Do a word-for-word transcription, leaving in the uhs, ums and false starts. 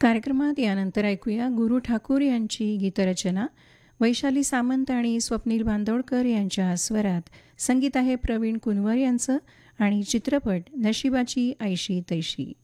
कार्यक्रमात यानंतर ऐकूया गुरु ठाकूर यांची गीतरचना. वैशाली सामंत आणि स्वप्नील बांदोडकर यांच्या स्वरात. संगीत आहे प्रवीण कुंवर यांचं आणि चित्रपट नशिबाची ऐशी तैशी.